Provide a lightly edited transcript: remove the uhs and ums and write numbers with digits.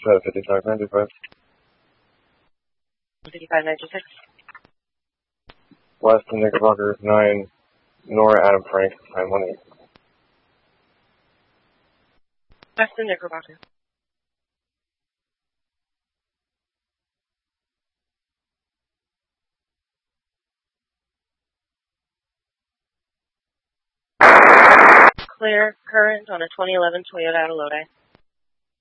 5595. 5596. Weston Knickerbocker 9, Nora Adam Frank 918. Weston Knickerbocker. Clear current on a 2011 Toyota Adelote.